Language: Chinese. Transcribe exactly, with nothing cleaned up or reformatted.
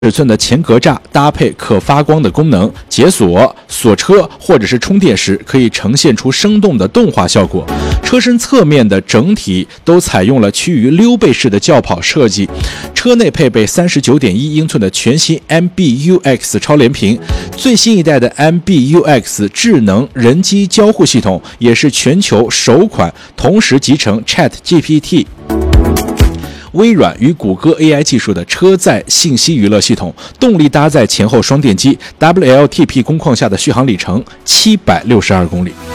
尺寸的前格栅搭配可发光的功能，解锁、锁车或者是充电时可以呈现出生动的动画效果。车身侧面的整体都采用了趋于溜背式的轿跑设计，车内配备 三十九点一英寸的全新 M B U X 超连屏，最新一代的 M B U X 智能人机交互系统也是全球首款同时集成 Chat G P T。微软与谷歌 A I 技术的车载信息娱乐系统，动力搭载前后双电机 ，W L T P 工况下的续航里程七百六十二公里。